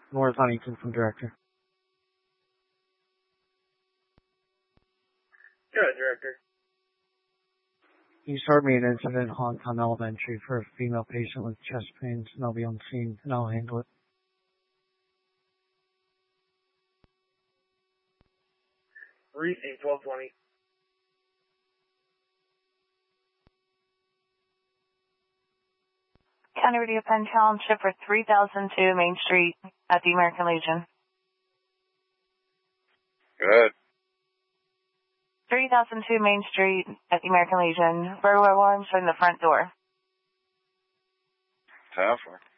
North Huntington from Director. Good, Director. You start me an incident on Elementary for a female patient with chest pains, and I'll be on scene, and I'll handle it. Briefing 1220. County Radio Penn Township for 3002 Main Street at the American Legion. Good. 3002 Main Street at the American Legion. Burglar alarms from the front door. 10-4.